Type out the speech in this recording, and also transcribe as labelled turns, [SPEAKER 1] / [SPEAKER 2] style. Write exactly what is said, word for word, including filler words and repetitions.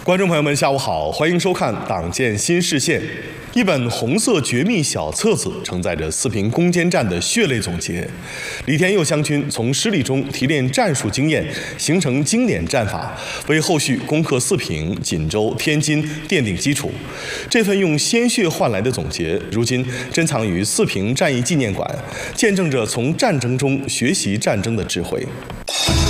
[SPEAKER 1] 观众朋友们，下午好，欢迎收看《党建新视线》。一本红色绝密小册子承载着四平攻坚战的血泪总结。李天佑将军从失利中提炼战术经验，形成经典战法，为后续攻克四平、锦州、天津奠定基础。这份用鲜血换来的总结，如今珍藏于四平战役纪念馆，见证着从战争中学习战争的智慧。